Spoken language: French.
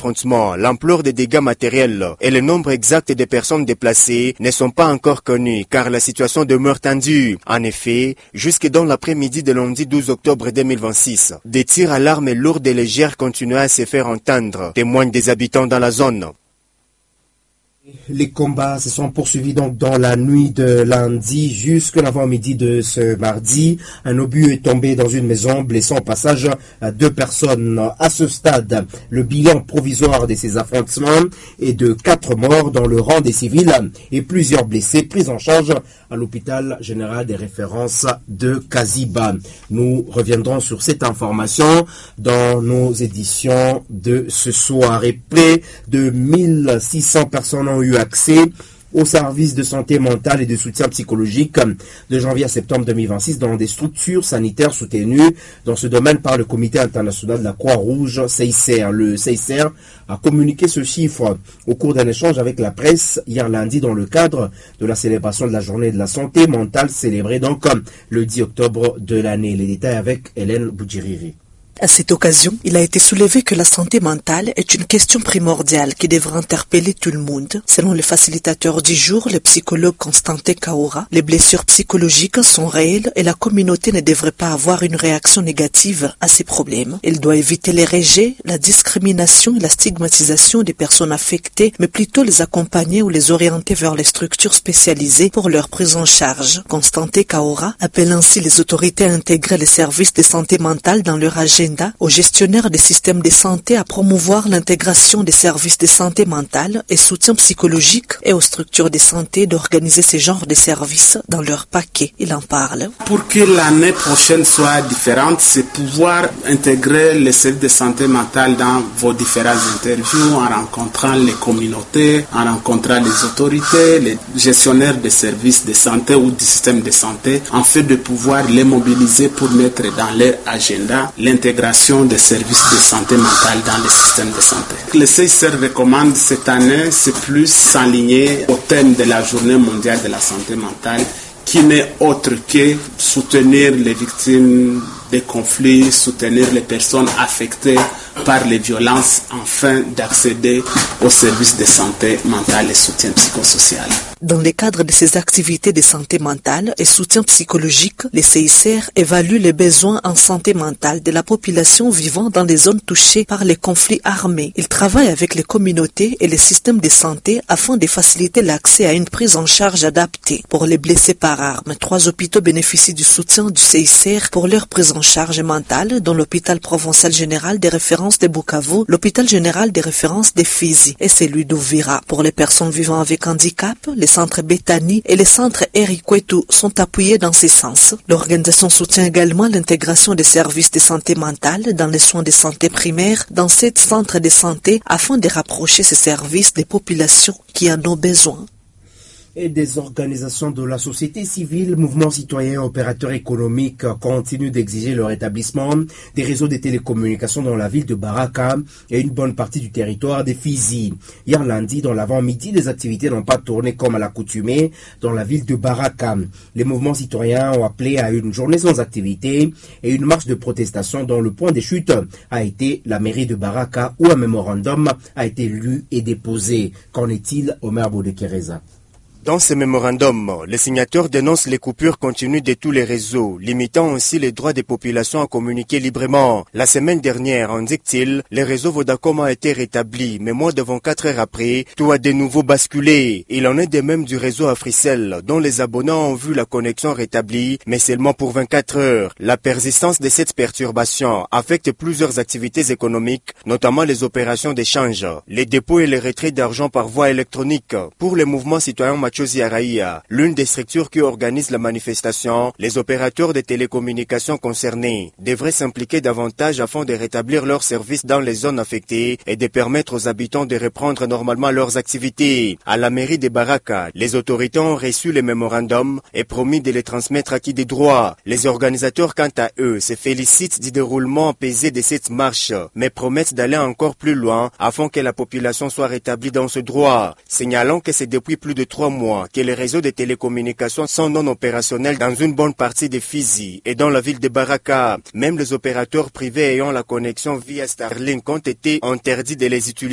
affrontements, l'ampleur des dégâts matériels et le nombre exact des personnes déplacées ne sont pas encore connus car la situation demeure tendue. En effet, jusque dans l'après-midi de lundi 12 octobre 2026, des tirs à l'arme lourde et légère continuaient à se faire entendre, témoignent des habitants dans la zone. Les combats se sont poursuivis donc dans la nuit de lundi jusqu'à l'avant-midi de ce mardi. Un obus est tombé dans une maison, blessant au passage 2 personnes. À ce stade, le bilan provisoire de ces affrontements est de 4 morts dans le rang des civils et plusieurs blessés pris en charge à l'hôpital général des références de Kaziba. Nous reviendrons sur cette information dans nos éditions de ce soir. Et près de 1600 personnes ont eu accès aux services de santé mentale et de soutien psychologique de janvier à septembre 2026 dans des structures sanitaires soutenues dans ce domaine par le Comité international de la Croix-Rouge, CICR. Le CICR a communiqué ce chiffre au cours d'un échange avec la presse hier lundi dans le cadre de la célébration de la journée de la santé mentale célébrée donc le 10 octobre de l'année. Les détails avec Hélène Boudjiriri. À cette occasion, il a été soulevé que la santé mentale est une question primordiale qui devrait interpeller tout le monde. Selon le facilitateur du jour, le psychologue Constantin Kaora, les blessures psychologiques sont réelles et la communauté ne devrait pas avoir une réaction négative à ces problèmes. Elle doit éviter les rejets, la discrimination et la stigmatisation des personnes affectées, mais plutôt les accompagner ou les orienter vers les structures spécialisées pour leur prise en charge. Constantin Kaora appelle ainsi les autorités à intégrer les services de santé mentale dans leur agenda, aux gestionnaires des systèmes de santé à promouvoir l'intégration des services de santé mentale et soutien psychologique et aux structures de santé d'organiser ces genres de services dans leur paquet. Il en parle. Pour que l'année prochaine soit différente, c'est pouvoir intégrer les services de santé mentale dans vos différentes interviews en rencontrant les communautés, en rencontrant les autorités, les gestionnaires des services de santé ou du système de santé, en fait de pouvoir les mobiliser pour mettre dans leur agenda l'intégration des services de santé mentale dans le système de santé. Le CICR recommande cette année, c'est plus s'aligner au thème de la journée mondiale de la santé mentale, qui n'est autre que soutenir les victimes des conflits, soutenir les personnes affectées par les violences afin d'accéder aux services de santé mentale et soutien psychosocial. Dans le cadre de ces activités de santé mentale et soutien psychologique, les CICR évaluent les besoins en santé mentale de la population vivant dans les zones touchées par les conflits armés. Ils travaillent avec les communautés et les systèmes de santé afin de faciliter l'accès à une prise en charge adaptée. Pour les blessés par arme, 3 hôpitaux bénéficient du soutien du CICR pour leur prise en charge mentale, dont l'hôpital provincial général des références de Bukavu, l'hôpital général des références de Fizi et celui d'Uvira. Pour les personnes vivant avec handicap, les centres Bethany et les centres Erikwetu sont appuyés dans ce sens. L'organisation soutient également l'intégration des services de santé mentale dans les soins de santé primaires dans 7 centres de santé afin de rapprocher ces services des populations qui en ont besoin. Et des organisations de la société civile, mouvements citoyens, opérateurs économiques continuent d'exiger le rétablissement des réseaux de télécommunications dans la ville de Baraka et une bonne partie du territoire des Fizi. Hier lundi, dans l'avant-midi, les activités n'ont pas tourné comme à l'accoutumée dans la ville de Baraka. Les mouvements citoyens ont appelé à une journée sans activité et une marche de protestation dont le point de chute a été la mairie de Baraka où un mémorandum a été lu et déposé. Qu'en est-il, Omer Bodekereza? Dans ce mémorandum, les signataires dénoncent les coupures continues de tous les réseaux, limitant aussi les droits des populations à communiquer librement. La semaine dernière, indique-t-il, le réseau Vodacom a été rétabli, mais moins de 24 heures après, tout a de nouveau basculé. Il en est de même du réseau Africell, dont les abonnés ont vu la connexion rétablie, mais seulement pour 24 heures. La persistance de cette perturbation affecte plusieurs activités économiques, notamment les opérations d'échange, les dépôts et les retraits d'argent par voie électronique. Pour les mouvements citoyens Machozi Araïa, l'une des structures qui organise la manifestation, les opérateurs de télécommunications concernés devraient s'impliquer davantage afin de rétablir leurs services dans les zones affectées et de permettre aux habitants de reprendre normalement leurs activités. À la mairie de Baraka, les autorités ont reçu les mémorandums et promis de les transmettre à qui des droits. Les organisateurs, quant à eux, se félicitent du déroulement apaisé de cette marche, mais promettent d'aller encore plus loin afin que la population soit rétablie dans ce droit, signalant que c'est depuis plus de 3 mois que les réseaux de télécommunications sont non opérationnels dans une bonne partie des Fizi et dans la ville de Baraka. Même les opérateurs privés ayant la connexion via Starlink ont été interdits de les utiliser.